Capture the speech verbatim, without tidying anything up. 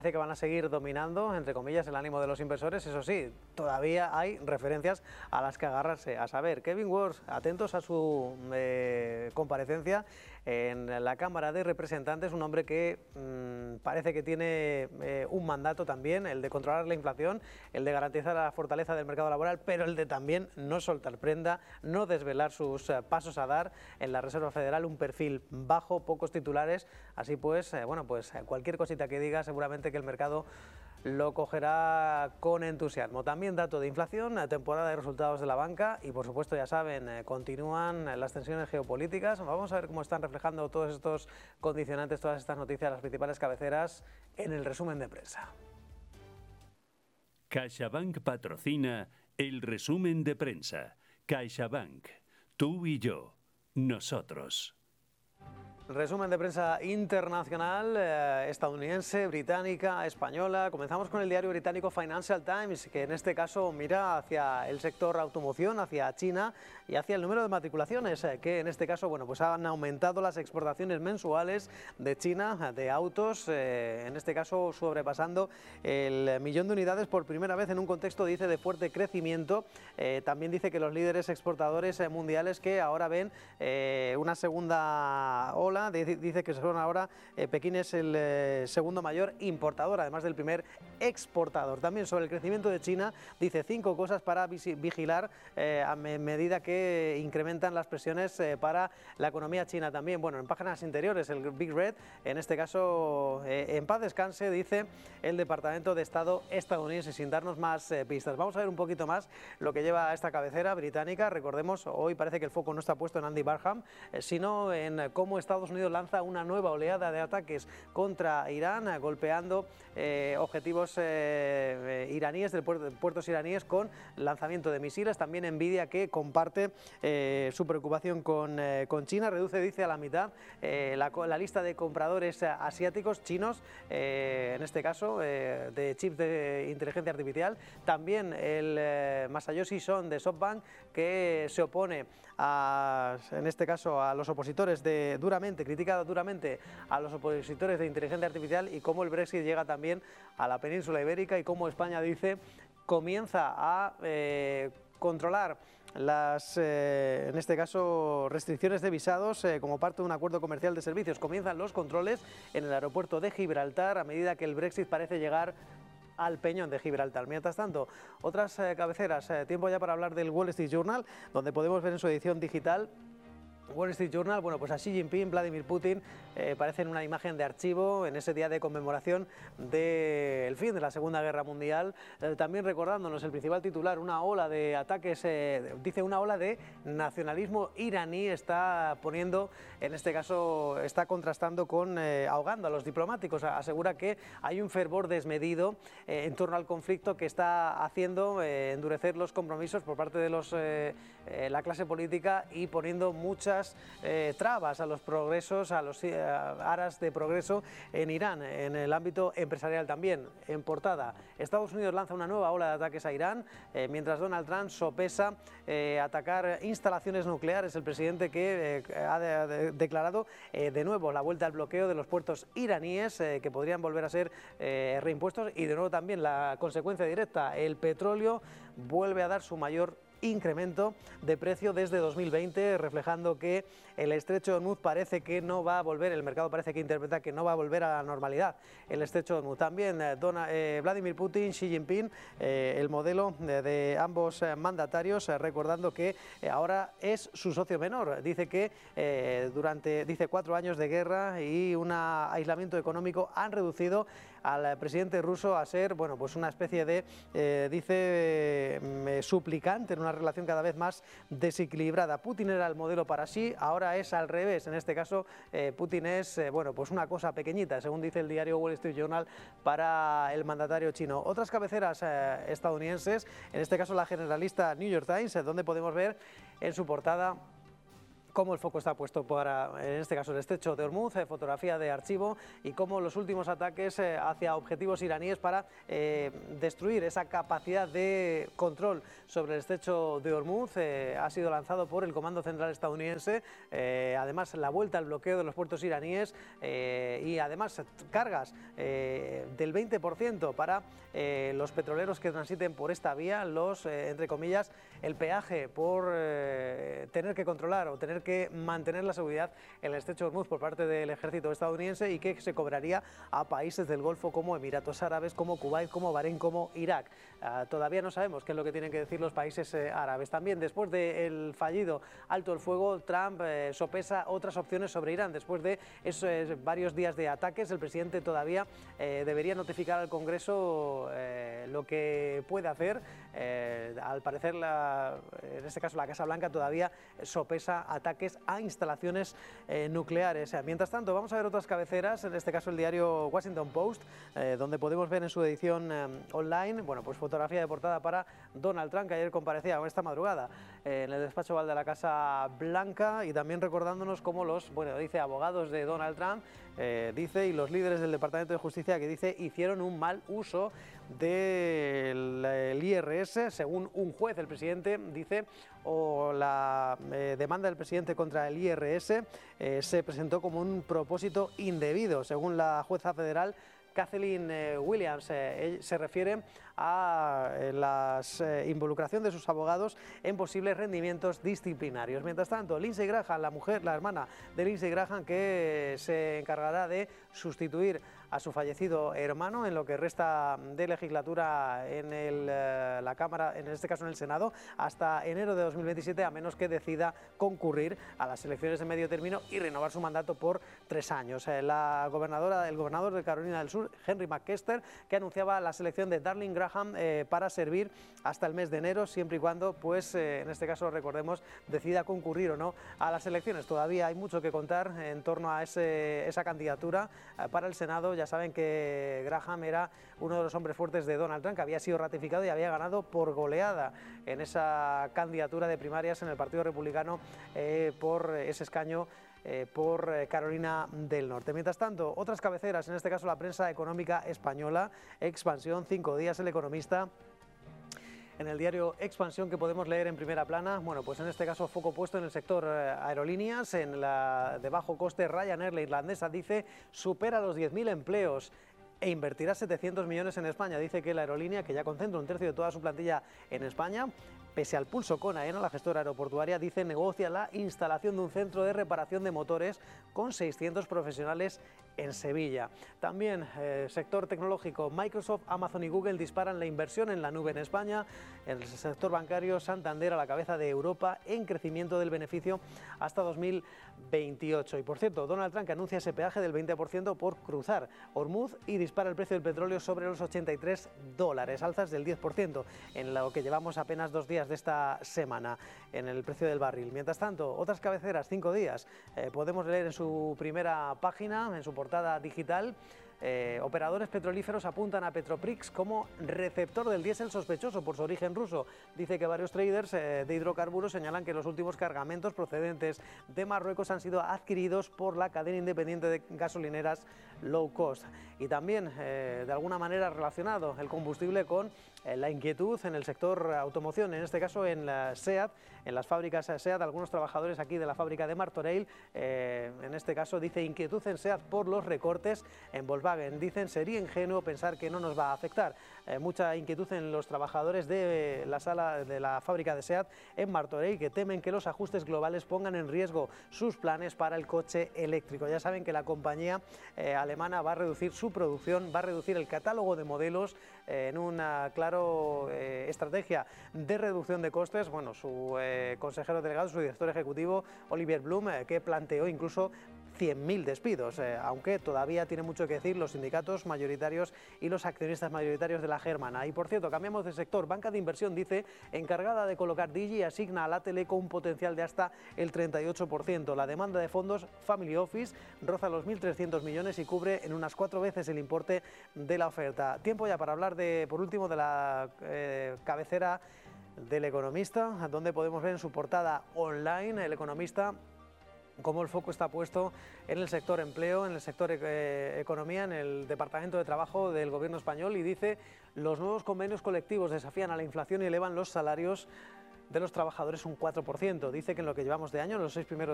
Parece que van a seguir dominando, entre comillas, el ánimo de los inversores. Eso sí, todavía hay referencias a las que agarrarse. A saber, Kevin Warsh, atentos a su eh, comparecencia en la Cámara de Representantes, un hombre que mmm, parece que tiene eh, un mandato también, el de controlar la inflación, el de garantizar la fortaleza del mercado laboral, pero el de también no soltar prenda, no desvelar sus eh, pasos a dar en la Reserva Federal, un perfil bajo, pocos titulares. Así pues, eh, bueno, pues cualquier cosita que diga seguramente que el mercado lo cogerá con entusiasmo. También dato de inflación, temporada de resultados de la banca y por supuesto ya saben, eh, continúan las tensiones geopolíticas. Vamos a ver cómo están reflejando todos estos condicionantes, todas estas noticias, las principales cabeceras en el resumen de prensa. CaixaBank patrocina el resumen de prensa. CaixaBank, tú y yo, nosotros. Resumen de prensa internacional, eh, estadounidense, británica, española. Comenzamos con el diario británico Financial Times, que en este caso mira hacia el sector automoción, hacia China y hacia el número de matriculaciones, eh, que en este caso, bueno, pues han aumentado las exportaciones mensuales de China de autos, eh, en este caso sobrepasando el millón de unidades por primera vez en un contexto, dice, de fuerte crecimiento. Eh, también dice que los líderes exportadores eh, mundiales que ahora ven eh, una segunda ola. Dice que son ahora, eh, Pekín es el eh, segundo mayor importador, además del primer exportador. También sobre el crecimiento de China, dice cinco cosas para vigilar eh, a medida que incrementan las presiones eh, para la economía china también. Bueno, en páginas interiores, el Big Red, en este caso, eh, en paz descanse, dice el Departamento de Estado estadounidense, sin darnos más eh, pistas. Vamos a ver un poquito más lo que lleva a esta cabecera británica. Recordemos, hoy parece que el foco no está puesto en Andy Barham, eh, sino en cómo Estados Unidos Unidos lanza una nueva oleada de ataques contra Irán, golpeando eh, objetivos eh, iraníes, de puertos, puertos iraníes, con lanzamiento de misiles. También Nvidia, que comparte eh, su preocupación con, eh, con China, reduce, dice, a la mitad eh, la, la lista de compradores asiáticos, chinos, eh, en este caso, eh, de chips de inteligencia artificial. También el eh, Masayoshi Son de SoftBank, que se opone a, en este caso, a los opositores de duramente, critica duramente a los opositores de inteligencia artificial, y cómo el Brexit llega también a la península ibérica y cómo España, dice, comienza a eh, controlar las, eh, en este caso, restricciones de visados eh, como parte de un acuerdo comercial de servicios. Comienzan los controles en el aeropuerto de Gibraltar a medida que el Brexit parece llegar al peñón de Gibraltar. Mientras tanto, otras eh, cabeceras, eh, tiempo ya para hablar del Wall Street Journal, donde podemos ver en su edición digital Wall Street Journal, bueno, pues a Xi Jinping, Vladimir Putin, eh, parecen una imagen de archivo en ese día de conmemoración del fin de la Segunda Guerra Mundial. Eh, también recordándonos el principal titular, una ola de ataques, eh, dice una ola de nacionalismo iraní, está poniendo, en este caso, está contrastando con, eh, ahogando a los diplomáticos. Asegura que hay un fervor desmedido eh, en torno al conflicto que está haciendo eh, endurecer los compromisos por parte de los, eh, eh, la clase política, y poniendo muchas Eh, trabas a los progresos, a los eh, aras de progreso en Irán, en el ámbito empresarial también. En portada, Estados Unidos lanza una nueva ola de ataques a Irán, eh, mientras Donald Trump sopesa eh, atacar instalaciones nucleares. El presidente que eh, ha de, de, declarado eh, de nuevo la vuelta al bloqueo de los puertos iraníes, eh, que podrían volver a ser eh, reimpuestos, y de nuevo también la consecuencia directa, el petróleo vuelve a dar su mayor incremento de precio desde dos mil veinte, reflejando que el estrecho de Hormuz parece que no va a volver, el mercado parece que interpreta que no va a volver a la normalidad el estrecho de Hormuz. También eh, Dona, eh, Vladimir Putin, Xi Jinping, eh, el modelo de, de ambos eh, mandatarios, eh, recordando que eh, ahora es su socio menor. Dice que eh, durante, dice, cuatro años de guerra y un aislamiento económico han reducido al presidente ruso a ser, bueno, pues una especie de, eh, dice, eh, suplicante en una relación cada vez más desequilibrada. Putin era el modelo para sí, ahora es al revés. En este caso, eh, Putin es, eh, bueno, pues una cosa pequeñita, según dice el diario Wall Street Journal, para el mandatario chino. Otras cabeceras eh, estadounidenses, en este caso la generalista New York Times, eh, donde podemos ver en su portada cómo el foco está puesto para, en este caso, el estrecho de Hormuz, eh, fotografía de archivo, y cómo los últimos ataques eh, hacia objetivos iraníes para eh, destruir esa capacidad de control sobre el estrecho de Hormuz eh, ha sido lanzado por el Comando Central estadounidense. Eh, además, la vuelta al bloqueo de los puertos iraníes eh, y además cargas eh, del veinte por ciento para eh, los petroleros que transiten por esta vía, los, eh, entre comillas, el peaje por eh, tener que controlar o tener que mantener la seguridad en el estrecho de Hormuz por parte del ejército estadounidense, y que se cobraría a países del Golfo como Emiratos Árabes, como Kuwait, como Bahrein, como Irak. Uh, todavía no sabemos qué es lo que tienen que decir los países eh, árabes. También, después del fallido alto el fuego, Trump eh, sopesa otras opciones sobre Irán. Después de esos eh, varios días de ataques, el presidente todavía eh, debería notificar al Congreso eh, lo que puede hacer. Eh, al parecer, la, en este caso la Casa Blanca todavía sopesa ataques a instalaciones eh, nucleares. Mientras tanto, vamos a ver otras cabeceras, en este caso el diario Washington Post, eh, donde podemos ver en su edición eh, online, bueno, pues fotografía de portada para Donald Trump, que ayer comparecía esta madrugada eh, en el despacho oval de la Casa Blanca, y también recordándonos cómo los, bueno, dice abogados de Donald Trump, eh, dice, y los líderes del Departamento de Justicia, que dice, hicieron un mal uso del I R S, según un juez. El presidente dice, o la eh, demanda del presidente contra el I R S eh, se presentó como un propósito indebido, según la jueza federal Kathleen eh, Williams. Eh, se refiere a eh, la eh, involucración de sus abogados en posibles rendimientos disciplinarios. Mientras tanto, Lindsey Graham, la mujer, la hermana de Lindsey Graham, que se encargará de sustituir a su fallecido hermano en lo que resta de legislatura en el, eh, la Cámara, en este caso en el Senado, hasta enero de dos mil veintisiete, a menos que decida concurrir a las elecciones de medio término y renovar su mandato por tres años. Eh, la gobernadora, el gobernador de Carolina del Sur, Henry McMaster, que anunciaba la selección de Darling Graham eh, para servir hasta el mes de enero, siempre y cuando, pues, eh, en este caso, recordemos, decida concurrir o no a las elecciones. Todavía hay mucho que contar en torno a ese, esa candidatura eh, para el Senado. Ya saben que Graham era uno de los hombres fuertes de Donald Trump, que había sido ratificado y había ganado por goleada en esa candidatura de primarias en el Partido Republicano eh, por ese escaño Eh, por eh, Carolina del Norte. Mientras tanto, otras cabeceras, en este caso la prensa económica española, Expansión, cinco días, El Economista. En el diario Expansión, que podemos leer en primera plana, bueno, pues en este caso foco puesto en el sector eh, aerolíneas, en la de bajo coste. Ryanair, la irlandesa, dice, supera los diez mil empleos e invertirá setecientos millones en España. Dice que la aerolínea, que ya concentra un tercio de toda su plantilla en España, pese al pulso con AENA, la gestora aeroportuaria, dice, negocia la instalación de un centro de reparación de motores con seiscientos profesionales en Sevilla. También eh, sector tecnológico, Microsoft, Amazon y Google disparan la inversión en la nube en España. El sector bancario, Santander a la cabeza de Europa en crecimiento del beneficio hasta dos mil veintiocho. Y por cierto, Donald Trump, que anuncia ese peaje del veinte por ciento por cruzar Hormuz y dispara el precio del petróleo sobre los ochenta y tres dólares, alzas del diez por ciento en lo que llevamos apenas dos días de esta semana en el precio del barril. Mientras tanto, otras cabeceras, cinco días, eh, podemos leer en su primera página, en su portada digital, Eh, operadores petrolíferos apuntan a Petroprix como receptor del diésel sospechoso por su origen ruso. Dice que varios traders eh, de hidrocarburos señalan que los últimos cargamentos procedentes de Marruecos han sido adquiridos por la cadena independiente de gasolineras low cost. Y también, eh, de alguna manera relacionado el combustible con eh, la inquietud en el sector automoción, en este caso en la SEAT, en las fábricas SEAT. Algunos trabajadores aquí de la fábrica de Martorell, eh, en este caso dice inquietud en SEAT por los recortes en Volkswagen. Dicen, sería ingenuo pensar que no nos va a afectar. Eh, mucha inquietud en los trabajadores de la sala de la fábrica de SEAT en Martorell, que temen que los ajustes globales pongan en riesgo sus planes para el coche eléctrico. Ya saben que la compañía eh, alemana va a reducir su producción, va a reducir el catálogo de modelos eh, en una claro eh, estrategia de reducción de costes. Bueno, su eh, consejero delegado, su director ejecutivo, Olivier Blum, eh, que planteó incluso cien mil despidos, eh, aunque todavía tiene mucho que decir los sindicatos mayoritarios y los accionistas mayoritarios de la germana. Y por cierto, cambiamos de sector. Banca de inversión, dice, encargada de colocar Digi, asigna a la Teleco un potencial de hasta el treinta y ocho por ciento. La demanda de fondos Family Office roza los mil trescientos millones y cubre en unas cuatro veces el importe de la oferta. Tiempo ya para hablar, de, por último, de la eh, cabecera del Economista, donde podemos ver en su portada online, El Economista cómo el foco está puesto en el sector empleo, en el sector eh, economía, en el Departamento de Trabajo del Gobierno español, y dice: los nuevos convenios colectivos desafían a la inflación y elevan los salarios de los trabajadores un cuatro por ciento. Dice que en lo que llevamos de año, en los seis primeros